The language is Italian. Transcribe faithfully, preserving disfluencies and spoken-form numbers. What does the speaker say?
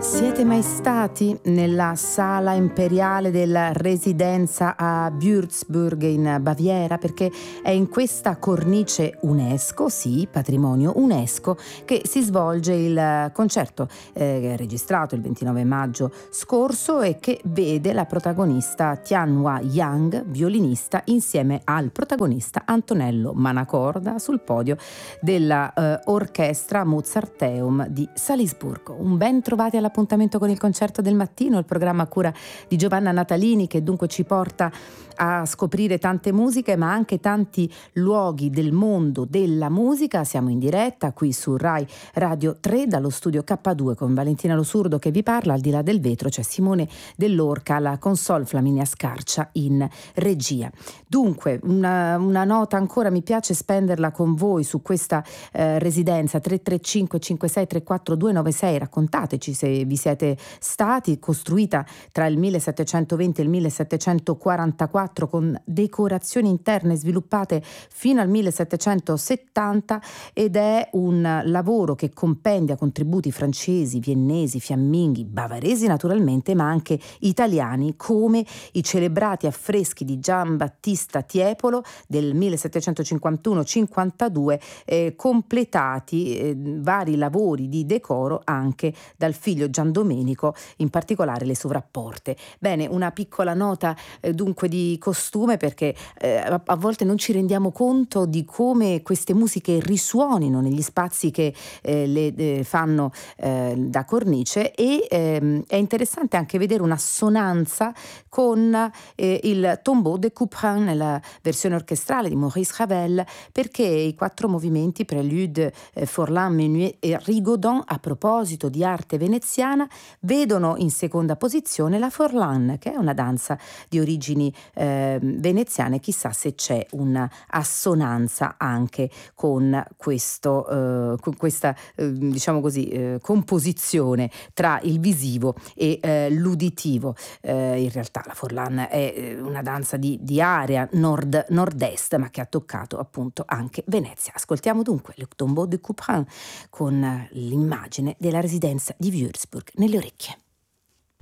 Siete mai stati nella sala imperiale della residenza a Würzburg in Baviera? Perché è in questa cornice UNESCO, sì, patrimonio UNESCO, che si svolge il concerto eh, registrato il ventinove maggio scorso e che vede la protagonista Tianhua Yang, violinista, insieme al protagonista Antonello Manacorda sul podio della eh, Orchestra Mozarteum di Salisburgo. Un ben trovati all'appuntamento con il concerto del mattino, il programma a cura di Giovanna Natalini, che dunque ci porta a scoprire tante musiche ma anche tanti luoghi del mondo della musica. Siamo in diretta qui su Rai Radio tre dallo studio K due con Valentina Lo Surdo che vi parla. Al di là del vetro c'è Simone Dell'Orca, la console Flaminia Scarcia in regia. Dunque una, una nota ancora, mi piace spenderla con voi su questa eh, residenza. Tre tre cinque cinque sei tre quattro due nove sei, raccontateci se vi siete stati. Costruita tra il millesettecentoventi e il millesettecentoquarantaquattro con decorazioni interne sviluppate fino al millesettecentosettanta, ed è un lavoro che compendia contributi francesi, viennesi, fiamminghi, bavaresi naturalmente, ma anche italiani, come i celebrati affreschi di Gian Battista Tiepolo del millesettecentocinquantuno cinquantadue, eh, completati eh, vari lavori di decoro anche dal figlio Gian Domenico, in particolare le sovrapporte. Bene, una piccola nota eh, dunque di costume, perché eh, a, a volte non ci rendiamo conto di come queste musiche risuonino negli spazi che eh, le eh, fanno eh, da cornice, e ehm, è interessante anche vedere un'assonanza con eh, il Tombeau de Couperin nella versione orchestrale di Maurice Ravel, perché i quattro movimenti Prelude, eh, Forlán, Menuet e Rigaudon, a proposito di arte veneziana, vedono in seconda posizione la Forlán, che è una danza di origini eh, veneziane. Chissà se c'è un'assonanza anche con questo eh, con questa eh, diciamo così eh, composizione tra il visivo e eh, l'uditivo. Eh, in realtà la Forlán è una danza di, di area nord nord-est, ma che ha toccato appunto anche Venezia. Ascoltiamo dunque le Tombeau de Couperin con l'immagine della residenza di Würzburg nelle orecchie.